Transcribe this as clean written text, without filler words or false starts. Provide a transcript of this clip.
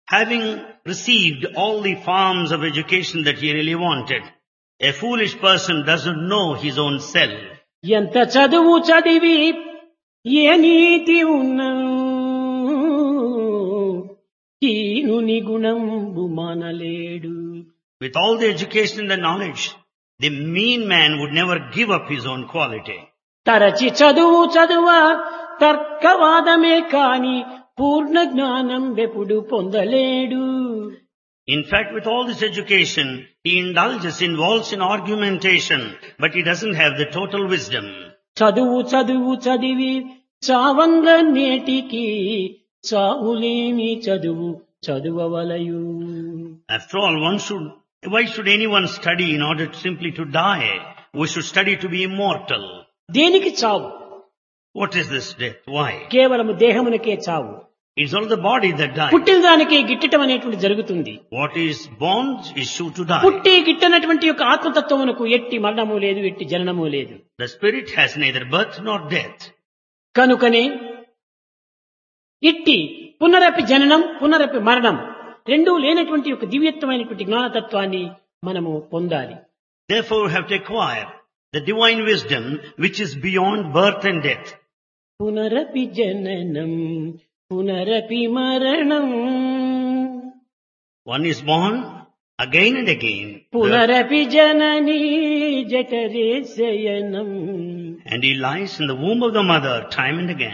having received all the forms of education that he really wanted, a foolish person doesn't know his own self. ఎంత చదువు చదివి ఏ నీతి ఉన్నా హీనుని గుణంబు మానలేడు. With all the education and the knowledge, the mean man would never give up his own quality. తరచి చదువు చదువ తర్కవాదమే కాని పూర్ణ జ్ఞానం వెప్పుడు పొందలేడు. In fact, with all this education, he involves in argumentation, but he doesn't have the total wisdom. చదువు చదువు చదివి చావంగ నేటికి చావులేని చదువు చదువవలయు. After all, why should anyone study in order simply to die? We should study to be immortal. దేనికి చావు? What is this death? Why? కేవలము దేహమునకే చావు. It's only the body that dies. పుట్టిన దానికే గిట్టటం అనేటువంటి జరుగుతుంది. What is born is sure to die. పుట్టి గిట్టనటువంటి యొక్క ఆత్మతత్వమునకు ఎట్టి మరణము లేదు, ఎట్టి జననము లేదు. The spirit has neither birth nor death. కనుకనే ఇట్టి పునరపి జననం పునరపి మరణం రెండూ లేనటువంటి ఒక దివ్యత్వమైనటువంటి జ్ఞానతత్వాన్ని మనము పొందాలి. Therefore we have to acquire the divine wisdom which is beyond birth and death. పునరపి జననం పునరపి మరణం. One is born again and again. పునరపి జననీ జఠరే శయనం. And he lies in the womb of the mother time and again.